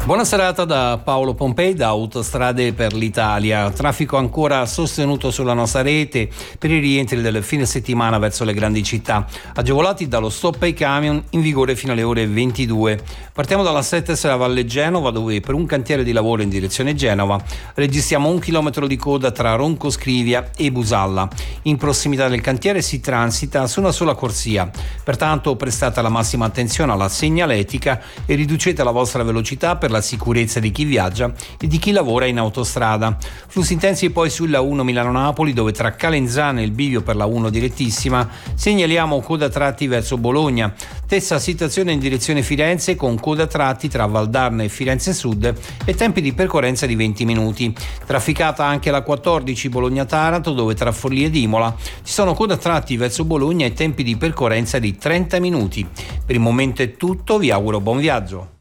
Buona serata da Paolo Pompei da Autostrade per l'Italia. Traffico ancora sostenuto sulla nostra rete per i rientri del fine settimana verso le grandi città, agevolati dallo stop ai camion in vigore fino alle ore 22. Partiamo dalla Settes a Valle Genova, dove per un cantiere di lavoro in direzione Genova registriamo 1 chilometro di coda tra Ronco Scrivia e Busalla. In prossimità del cantiere si transita su una sola corsia, pertanto prestate la massima attenzione alla segnaletica e riducete la vostra velocità per la sicurezza di chi viaggia e di chi lavora in autostrada. Flussi intensi poi sulla 1 Milano-Napoli, dove tra Calenzano e il bivio per la 1 direttissima segnaliamo coda tratti verso Bologna. Stessa situazione in direzione Firenze con coda tratti tra Valdarno e Firenze Sud e tempi di percorrenza di 20 minuti. Trafficata anche la 14 Bologna-Taranto, dove tra Forlì ed Imola ci sono coda tratti verso Bologna e tempi di percorrenza di 30 minuti. Per il momento è tutto, vi auguro buon viaggio.